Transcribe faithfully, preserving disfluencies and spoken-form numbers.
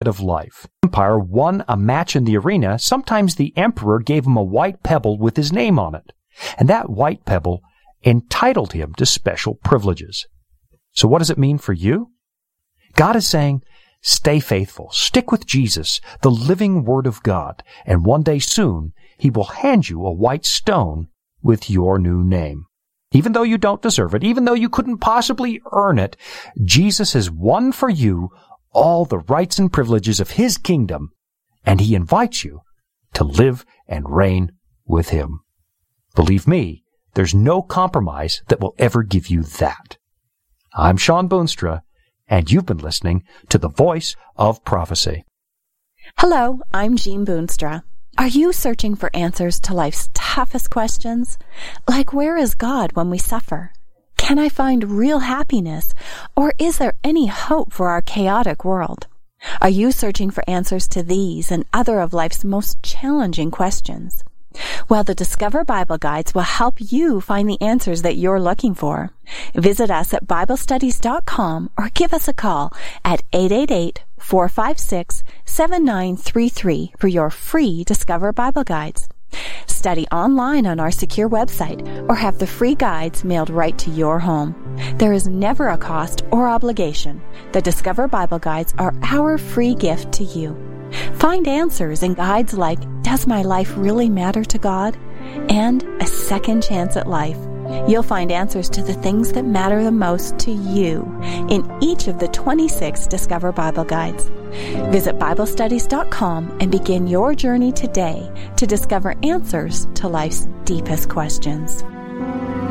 of life. Empire won a match in the arena. Sometimes the emperor gave him a white pebble with his name on it, and that white pebble entitled him to special privileges. So what does it mean for you? God is saying, stay faithful, stick with Jesus, the living Word of God, and one day soon He will hand you a white stone with your new name. Even though you don't deserve it, even though you couldn't possibly earn it, Jesus has won for you all the rights and privileges of His kingdom, and He invites you to live and reign with Him. Believe me, there's no compromise that will ever give you that. I'm Sean Boonstra, and you've been listening to the Voice of Prophecy. Hello, I'm Jean Boonstra. Are you searching for answers to life's toughest questions? Like, where is God when we suffer? Can I find real happiness? Or is there any hope for our chaotic world? Are you searching for answers to these and other of life's most challenging questions? Well, the Discover Bible Guides will help you find the answers that you're looking for. Visit us at Bible Studies dot com or give us a call at eight eight eight, four five six, seven nine three three for your free Discover Bible Guides. Study online on our secure website or have the free guides mailed right to your home. There is never a cost or obligation. The Discover Bible Guides are our free gift to you. Find answers in guides like, Does My Life Really Matter to God? And A Second Chance at Life. You'll find answers to the things that matter the most to you in each of the twenty-six Discover Bible Guides. Visit Bible Studies dot com and begin your journey today to discover answers to life's deepest questions.